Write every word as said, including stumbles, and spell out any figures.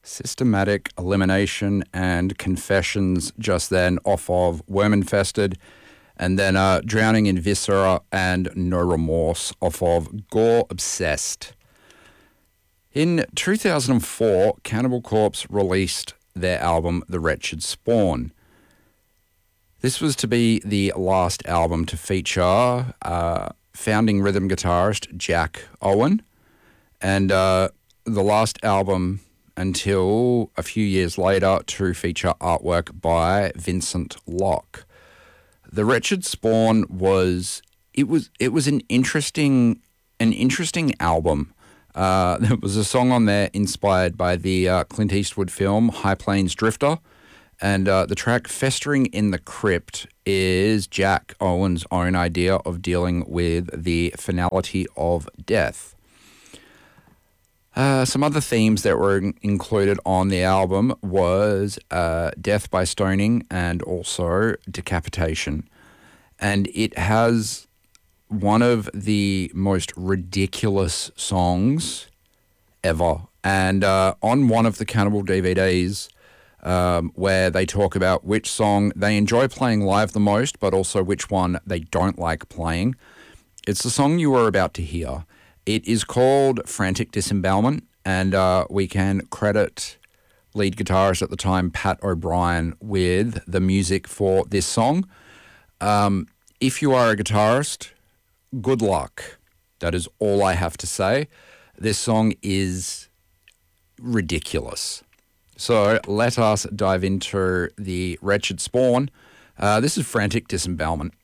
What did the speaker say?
Systematic Elimination and Confessions just then off of Worm Infested, and then uh, Drowning in Viscera and No Remorse off of Gore Obsessed. In two thousand four, Cannibal Corpse released their album The Wretched Spawn. This was to be the last album to feature uh, founding rhythm guitarist Jack Owen, and uh, the last album until a few years later to feature artwork by Vincent Locke. The Wretched Spawn was it was it was an interesting an interesting album. Uh, there was a song on there inspired by the uh, Clint Eastwood film High Plains Drifter, and uh, the track Festering in the Crypt is Jack Owen's own idea of dealing with the finality of death. Uh, some other themes that were in- included on the album was uh, death by stoning and also decapitation. And it has one of the most ridiculous songs ever. And uh, on one of the Cannibal D V Ds, um, where they talk about which song they enjoy playing live the most, but also which one they don't like playing, it's the song you were about to hear. It is called Frantic Disembowelment, and uh, we can credit lead guitarist at the time, Pat O'Brien, with the music for this song. Um, if you are a guitarist, good luck. That is all I have to say. This song is ridiculous. So let us dive into the Wretched Spawn. Uh, this is Frantic Disembowelment.